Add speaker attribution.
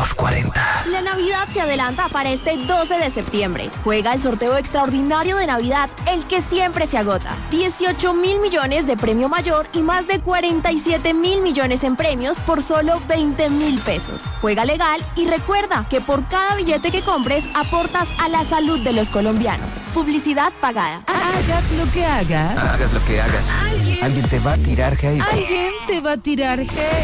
Speaker 1: 240.
Speaker 2: La Navidad se adelanta para este 12 de septiembre. Juega el sorteo extraordinario de Navidad, el que siempre se agota. 18.000 millones de premio mayor y más de 47.000 millones en premios por solo 20.000 pesos. Juega legal y recuerda que por cada billete que compres aportas a la salud de los colombianos. Publicidad pagada.
Speaker 3: Hagas lo que hagas.
Speaker 1: Hagas lo que hagas. Alguien te va a tirar hate.
Speaker 3: Alguien te va a tirar hate.